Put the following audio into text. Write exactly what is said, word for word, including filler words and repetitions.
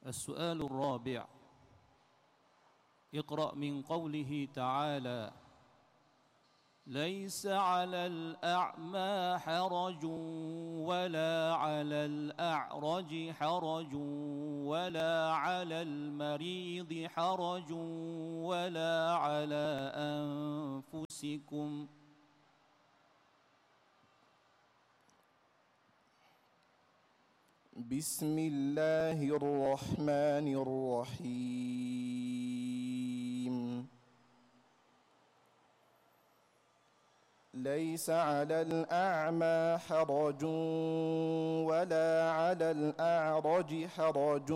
السؤال الرابع: اقرأ من قوله تعالى: ليس على الأعمى حرج ولا على الأعرج حرج ولا على المريض حرج ولا على أنفسكم. بسم الله الرحمن الرحيم. ليس على الأعمى حرج ولا على الأعرج حرج